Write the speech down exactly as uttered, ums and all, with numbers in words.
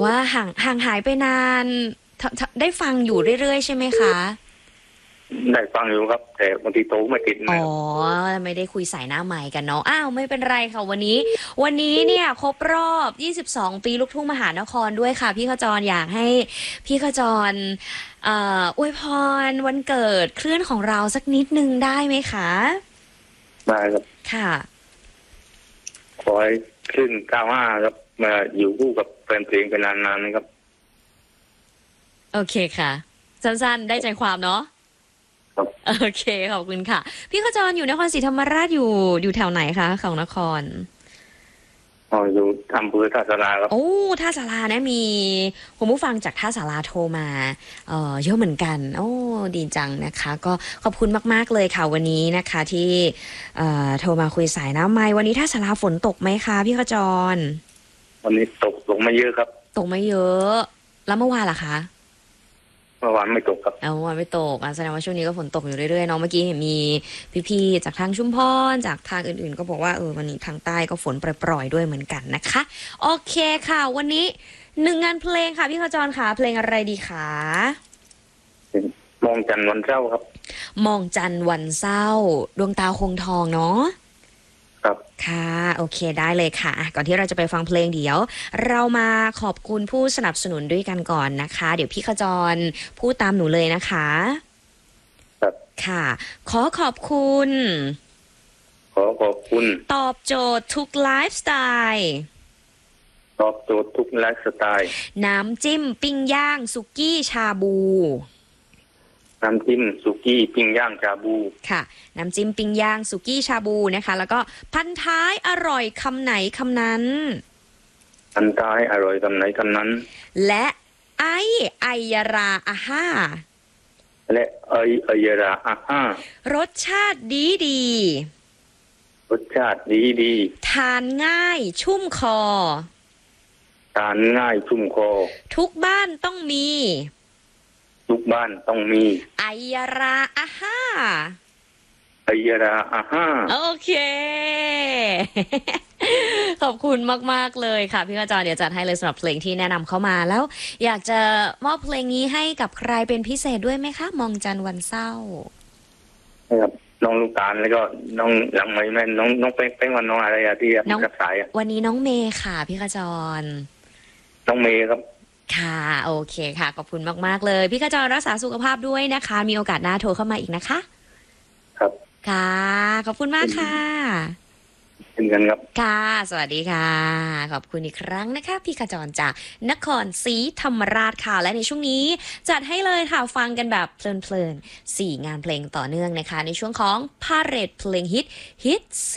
ว่าห่างห่างหายไปนานททได้ฟังอยู่เรื่อยๆใช่ไหมคะได้ฟังอยู่ครับแต่บางทีโทรไม่ติดอ๋อนะครับไม่ได้คุยสายหน้าไมค์กันเนาะอ้าวไม่เป็นไรค่ะวันนี้วันนี้เนี่ยครบรอบยี่สิบสองปีลูกทุ่งมหานครด้วยค่ะพี่ขจรอยากให้พี่ขจรเอ่ออวยพรวันเกิดคลื่นของเราสักนิดนึงได้ไหมคะได้ครับค่ะขอให้ขึ้นเก้าห้าครับมาอยู่คู่กับแฟนเพลงเป็นนานๆนะครับโอเคค่ะสั้นๆได้ใจความเนาะครับโอเคขอบคุณค่ะพี่ขจรอยู่นครศรีธรรมราชอยู่อยู่แถวไหนคะของนครอ๋ออยู่อำเภอท่าสาราครับโอ้ท่าสาราเนี่ยมีคุณผู้ฟังจากท่าสาราโทรมาเอ่อเยอะเหมือนกันโอ้ดีจังนะคะก็ขอบคุณมากๆเลยค่ะวันนี้นะคะที่เอ่อโทรมาคุยสายน้ำไม้วันนี้ท่าสาราฝนตกไหมคะพี่ขจรวันนี้ตกลงมาเยอะครับตกไม่เยอะแล้วเมื่อวานล่ะคะเมื่อวานไม่ตกครับเอาเมื่อวานไม่ตกอ่ะแสดงว่าช่วงนี้ก็ฝนตกอยู่เรื่อยๆเนาะเมื่อกี้เห็นมีพี่ๆจากทางชุมพรจากทางอื่นๆก็บอกว่าเออวันนี้ทางใต้ก็ฝนปล่อยๆด้วยเหมือนกันนะคะโอเคค่ะวันนี้หนึ่งงานเพลงค่ะพี่ขจรค่ะเพลงอะไรดีคะมองจันทร์วันเช้าครับมองจันทร์วันเศร้าดวงตาคงทองเนาะครับค่ะโอเคได้เลยค่ะก่อนที่เราจะไปฟังเพลงเดี๋ยวเรามาขอบคุณผู้สนับสนุนด้วยกันก่อนนะคะเดี๋ยวพี่ขจรพูดตามหนูเลยนะคะครับค่ะขอขอบคุณขอขอบคุณตอบโจทย์ทุกไลฟ์สไตล์ตอบโจทย์ทุกไลฟ์สไตล์น้ำจิ้มปิ้งย่างสุกี้ชาบูน้ำจิ้มสุกี้ปิ้งย่างชาบูค่ะน้ำจิ้มปิ้งย่างสุกี้ชาบูนะคะแล้วก็พันท้ายอร่อยคำไหนคำนั้นอันท้ายอร่อยคำไหนคำนั้นและไอไอยาราอาห้าและเอยเอยราอาห้ารสชาติดีดีรสชาติดีดีทานง่ายชุ่มคอทานง่ายชุ่มคอทุกบ้านต้องมีทุกบ้านต้องมีไอยาราอาห้าไอยราอาห้าโอเค ขอบคุณมากๆเลยค่ะพี่ขจรเดี๋ยวจัดให้เลยสำหรับเพลงที่แนะนำเข้ามาแล้วอยากจะมอบเพลงนี้ให้กับใครเป็นพิเศษด้วยไหมคะมองจันทร์วันเศร้าครับน้องลูกตาลแล้วก็น้องหลังไหมแม่น้องน้องเป้งเป้งวันน้องอะไรอะที่รับสายอะวันนี้น้องเมย์ค่ะพี่ขจรน้องเมย์ครับค่ะโอเคค่ะขอบคุณมากๆเลยพี่ขจรรักษาสุขภาพด้วยนะคะมีโอกาสหน้าโทรเข้ามาอีกนะคะครับค่ะขอบคุณมากค่ะเป็นกันครับค่ะสวัสดีค่ะขอบคุณอีกครั้งนะคะพี่ขจรจากนครศรีธรรมราชค่ะและในช่วงนี้จัดให้เลยค่ะฟังกันแบบเพลินๆสี่งานเพลงต่อเนื่องนะคะในช่วงของพาเหรดเพลงฮิตฮิต